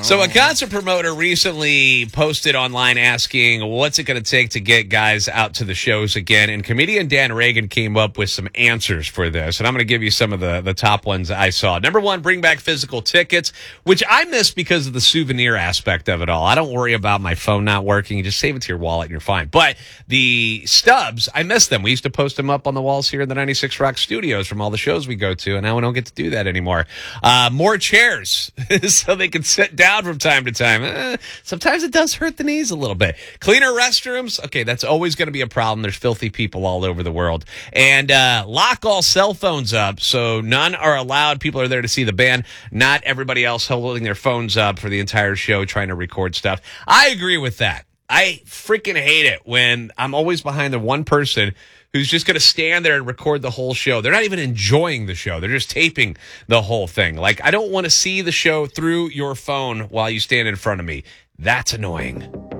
So a concert promoter recently posted online asking, what's it going to take to get guys out to the shows again? And comedian Dan Reagan came up with some answers for this. And I'm going to give you some of the top ones I saw. Number one, bring back physical tickets, which I miss because of the souvenir aspect of it all. I don't worry about my phone not working. You just save it to your wallet and you're fine. But the stubs, I miss them. We used to post them up on the walls here in the 96 Rock studios from all the shows we go to. And now we don't get to do that anymore. More chairs so they can sit down from time to time. Sometimes it does hurt the knees a little bit. Cleaner restrooms. Okay, that's always going to be a problem. There's filthy people all over the world. And lock all cell phones up so none are allowed. People are there to see the band, not everybody else holding their phones up for the entire show trying to record stuff. I agree with that. I freaking hate it when I'm always behind the one person who's just going to stand there and record the whole show. They're not even enjoying the show. They're just taping the whole thing. Like, I don't want to see the show through your phone while you stand in front of me. That's annoying.